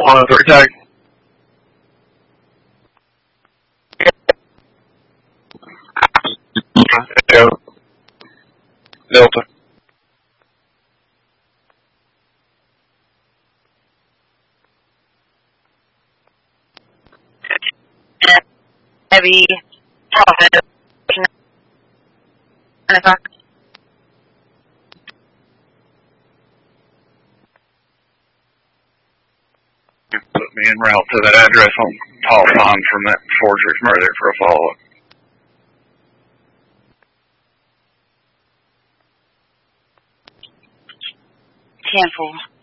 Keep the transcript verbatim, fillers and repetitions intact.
one three tag. Delta. Heavy profit. Put me en route to that address on Paul Pond from that forgery murder for a follow-up. Cancel.